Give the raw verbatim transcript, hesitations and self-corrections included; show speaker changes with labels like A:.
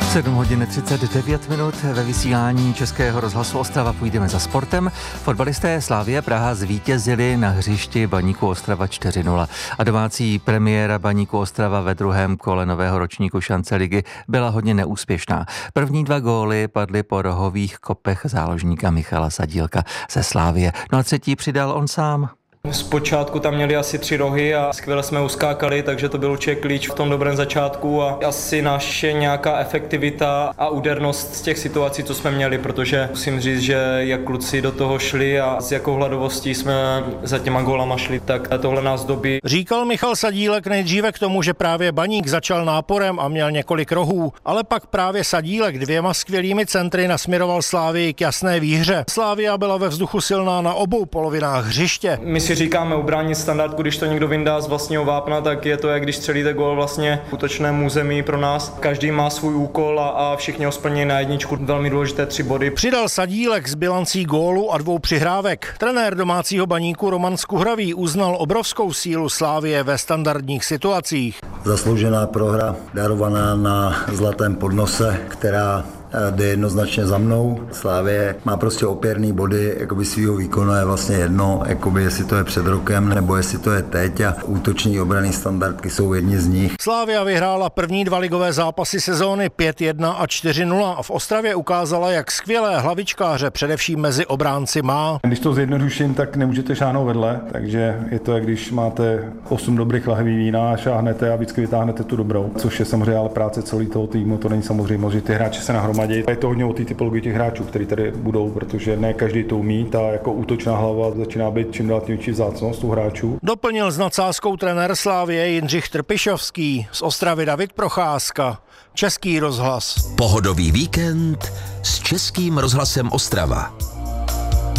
A: sedm hodin třicet devět minut ve vysílání Českého rozhlasu Ostrava půjdeme za sportem. Fotbalisté Slavie Praha zvítězili na hřišti Baníku Ostrava čtyři nula a domácí premiéra Baníku Ostrava ve druhém kole nového ročníku šance ligy byla hodně neúspěšná. První dva góly padly po rohových kopech záložníka Michala Sadílka ze Slavie. No a třetí přidal on sám.
B: Zpočátku tam měli asi tři rohy a skvěle jsme uskákali, takže to byl určitě klíč v tom dobrém začátku a asi naše nějaká efektivita a údernost z těch situací, co jsme měli, protože musím říct, že jak kluci do toho šli a s jakou hladovostí jsme za těma gólama šli, tak tohle nás dobí.
C: Říkal Michal Sadílek nejdříve k tomu, že právě Baník začal náporem a měl několik rohů, ale pak právě Sadílek dvěma skvělými centry nasměroval Slávii k jasné výhře. Slávia byla ve vzduchu silná na obou polovinách hřiště.
B: My si říkáme ubránit standardku, když to někdo vyndá z vlastního vápna, tak je to, jak když střelíte gól vlastně v útočném území pro nás. Každý má svůj úkol a, a všichni ho splní na jedničku. Velmi důležité tři body.
C: Přidal Sadílek z bilancí gólu a dvou přihrávek. Trenér domácího Baníku Roman Skuhravý uznal obrovskou sílu Slávie ve standardních situacích.
D: Zasloužená prohra, darovaná na zlatém podnose, která jde jednoznačně za mnou. Slávie má prostě opěrný body jakoby svýho výkonu, je vlastně jedno, jakoby jestli to je před rokem nebo jestli to je teď a útoční obranný standardky jsou jedni z nich.
C: Slávia vyhrála první dva ligové zápasy sezóny pět jedna a čtyři nula a v Ostravě ukázala, jak skvělé hlavičkáře především mezi obránci má.
E: Když to zjednoduším, tak nemůžete šáhnout vedle, takže je to, jak když máte osm dobrých lahví vína a šáhnete a vždycky vytáhnete tu dobrou, což je samozřejmě ale práce celý toho týmu, to není samozřejmě, že ty hráči se nahromadí. Je to hodně o té typologii těch hráčů, kteří tady budou, protože ne každý to umí. Ta jako útočná hlava začíná být čím dál tím větší vzácnost u hráčů.
C: Doplnil s nadsázkou trenér Slávie Jindřich Trpišovský, z Ostravy David Procházka, Český rozhlas.
F: Pohodový víkend s Českým rozhlasem Ostrava.